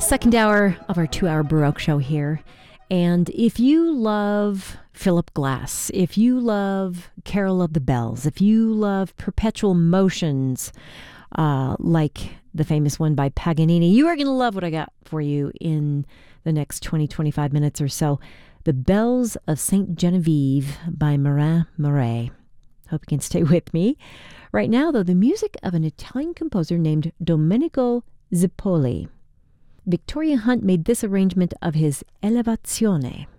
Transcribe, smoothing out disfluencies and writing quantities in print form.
second hour of our 2-hour Baroque show here. And if you love Philip Glass, if you love Carol of the Bells, if you love perpetual motions, like the famous one by Paganini, you are going to love what I got for you in the next 20-25 minutes or so. The Bells of Saint Genevieve by Marin-Moret. Hope you can stay with me. Right now, though, the music of an Italian composer named Domenico Zippoli. Victoria Hunt made this arrangement of his Elevazione.